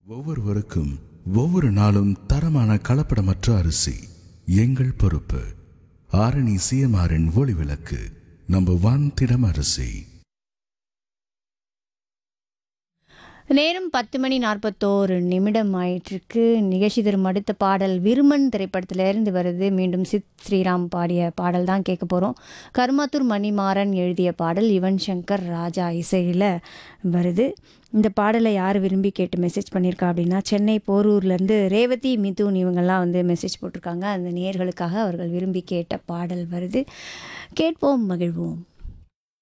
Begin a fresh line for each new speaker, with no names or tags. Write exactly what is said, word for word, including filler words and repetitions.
ஒவ்வொருவருக்கும் ஒவ்வொரு நாளும் தரமான கலப்படமற்ற அரிசி எங்கள் பொறுப்பு. ஆரணி சிஎம்ஆரின் ஒளி விளக்கு நம்பர் ஒன் திடம் அரிசி.
நேரம் பத்து மணி நாற்பத்தோரு நிமிடம் ஆயிட்டிருக்கு. நிகழ்ச்சி தரும் அடுத்த பாடல் விருமன் திரைப்படத்திலேருந்து வருது. மீண்டும் சித் ஸ்ரீராம் பாடிய பாடல் தான் கேட்க போகிறோம். கருமாத்தூர் மணிமாறன் எழுதிய பாடல், யுவன் சங்கர் ராஜா இசையில் வருது. இந்த பாடலை யார் விரும்பி கேட்டு மெசேஜ் பண்ணியிருக்கா அப்படின்னா, சென்னை போரூர்லேருந்து ரேவதி மிதுன் இவங்கெல்லாம் வந்து மெசேஜ் போட்டிருக்காங்க. அந்த நேயர்களுக்காக அவர்கள் விரும்பி கேட்ட பாடல் வருது. கேட்போம், மகிழ்வோம்.